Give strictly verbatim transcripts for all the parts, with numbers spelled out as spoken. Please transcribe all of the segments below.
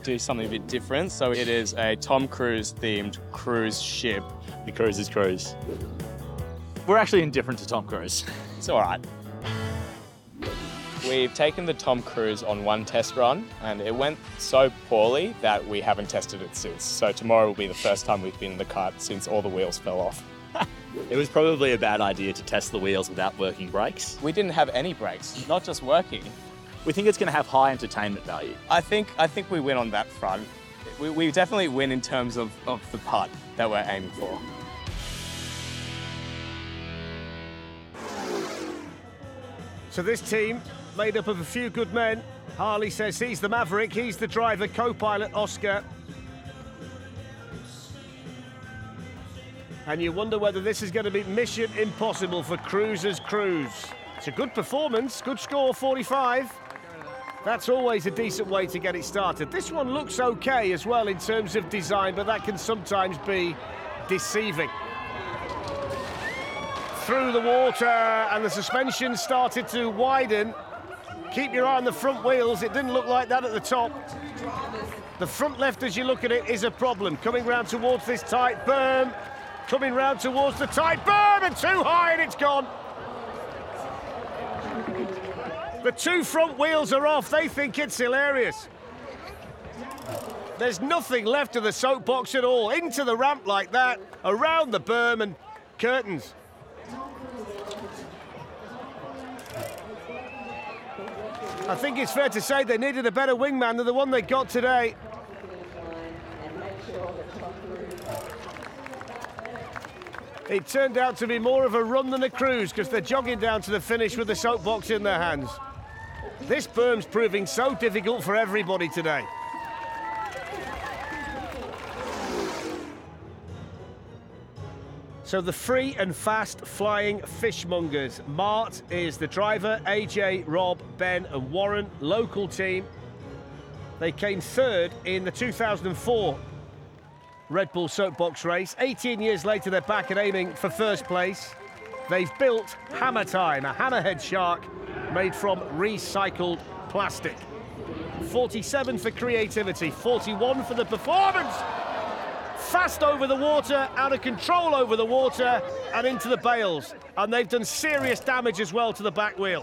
do something a bit different. So it is a Tom Cruise themed cruise ship. The cruise is cruise. We're actually indifferent to Tom Cruise. It's all right. We've taken the Tom Cruise on one test run and it went so poorly that we haven't tested it since. So tomorrow will be the first time we've been in the kart since all the wheels fell off. It was probably a bad idea to test the wheels without working brakes. We didn't have any brakes, not just working. We think it's going to have high entertainment value. I think I think we win on that front. We, we definitely win in terms of, of the putt that we're aiming for. So this team, made up of a few good men. Harley says he's the maverick, he's the driver, co-pilot Oscar. And you wonder whether this is going to be mission impossible for Cruiser's Cruise. It's a good performance, good score, forty-five. That's always a decent way to get it started. This one looks okay as well in terms of design, but that can sometimes be deceiving. Through the water, and the suspension started to widen. Keep your eye on the front wheels. It didn't look like that at the top. The front left, as you look at it, is a problem. Coming round towards this tight berm. Coming round towards the tight berm, and too high, and it's gone. The two front wheels are off. They think it's hilarious. There's nothing left of the soapbox at all. Into the ramp like that, around the berm, and curtains. I think it's fair to say they needed a better wingman than the one they got today. It turned out to be more of a run than a cruise because they're jogging down to the finish with the soapbox in their hands. This berm's proving so difficult for everybody today. So the free and fast flying fishmongers. Mart is the driver, A J, Rob, Ben and Warren, local team. They came third in the two thousand four Red Bull Soapbox race. eighteen years later, they're back and aiming for first place. They've built Hammer Time, a hammerhead shark made from recycled plastic. forty-seven for creativity, forty-one for the performance. Fast over the water, out of control over the water, and into the bails. And they've done serious damage as well to the back wheel.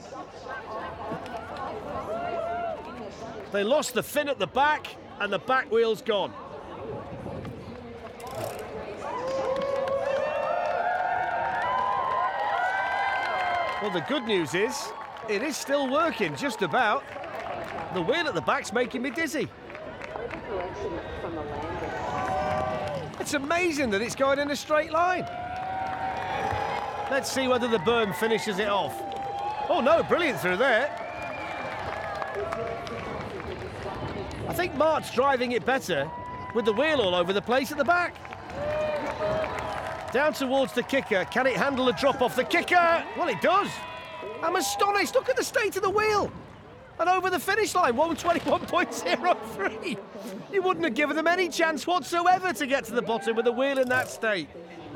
They lost the fin at the back, and the back wheel's gone. Well, the good news is, it is still working, just about. The wheel at the back's making me dizzy. It's amazing that it's going in a straight line. Let's see whether the berm finishes it off. Oh no, brilliant through there. I think Mart's driving it better with the wheel all over the place at the back. Down towards the kicker. Can it handle a drop off the kicker? Well, it does. I'm astonished. Look at the state of the wheel. And over the finish line, one twenty-one point oh three. You wouldn't have given them any chance whatsoever to get to the bottom with the wheel in that state.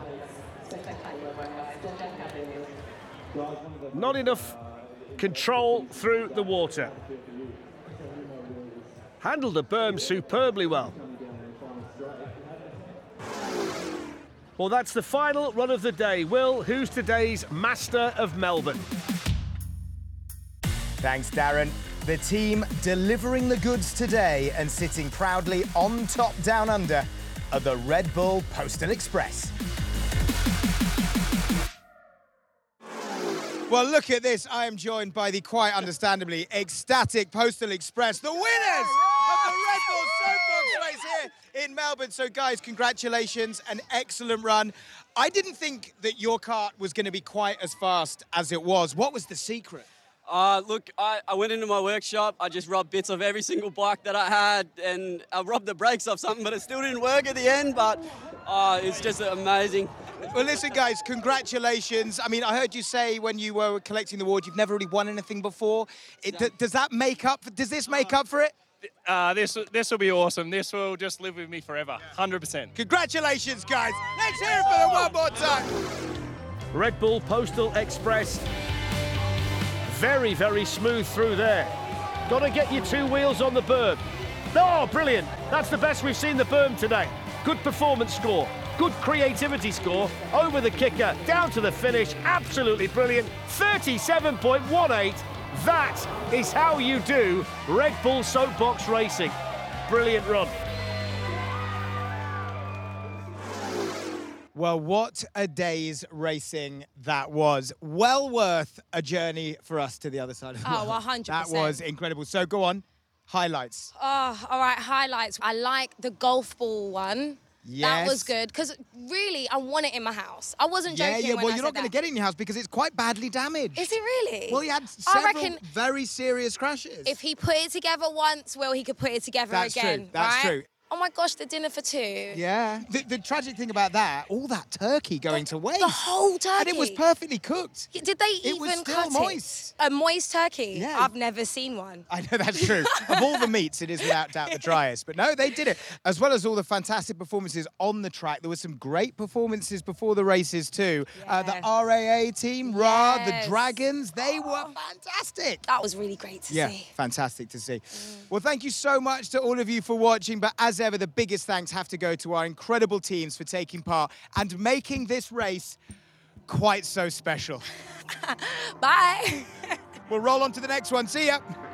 Not enough control through the water. Handled the berm superbly well. Well, that's the final run of the day. Will, who's today's Master of Melbourne? Thanks, Darren. The team delivering the goods today and sitting proudly on top down under are the Red Bull Postal Express. Well, look at this. I am joined by the quite understandably ecstatic Postal Express, the winners of the Red Bull Soapbox race here in Melbourne. So, guys, congratulations. An excellent run. I didn't think that your kart was going to be quite as fast as it was. What was the secret? Uh, look, I, I went into my workshop, I just rubbed bits of every single bike that I had, and I rubbed the brakes off something, but it still didn't work at the end, but uh, it's just amazing. Well, listen, guys, congratulations. I mean, I heard you say when you were collecting the awards, you've never really won anything before. It, d does that make up, does this make up for it? Uh, this this will be awesome. This will just live with me forever, one hundred percent. Congratulations, guys. Let's hear it for them one more time. Red Bull Postal Express. Very, very smooth through there. Got to get your two wheels on the berm. Oh, brilliant. That's the best we've seen the berm today. Good performance score, good creativity score, over the kicker, down to the finish, absolutely brilliant. thirty-seven point one eight. That is how you do Red Bull Soapbox Racing. Brilliant run. Well, what a day's racing that was. Well worth a journey for us to the other side of the Oh, world. one hundred percent. That was incredible. So go on, highlights. Oh, all right, highlights. I like the golf ball one. That was Yes. good, because really, I want it in my house. I wasn't joking Yeah, yeah, when well, I you're said not going to that. get it in your house because it's quite badly damaged. Is it really? Well, he had I several reckon very serious crashes. if he put it together once, well, he could put it together That's true, again. that's right? true. Oh my gosh, the dinner for two. Yeah. The, the tragic thing about that, all that turkey going to waste. The whole turkey. And it was perfectly cooked. Yeah, Did they It even was still cut moist. it? A moist turkey? Yeah. I've never seen one. I know that's true. Of all the meats, it is without doubt the driest. But no, they did it. As well as all the fantastic performances on the track, there were some great performances before the races too. Uh, the Yeah. R A A team, Ra, the Yes. Dragons, they were fantastic. That was really great to Yeah, see. fantastic to see. Well, thank you so much to all of you for watching. But as ever, the biggest thanks have to go to our incredible teams for taking part and making this race quite so special. Bye. We'll roll on to the next one. See ya.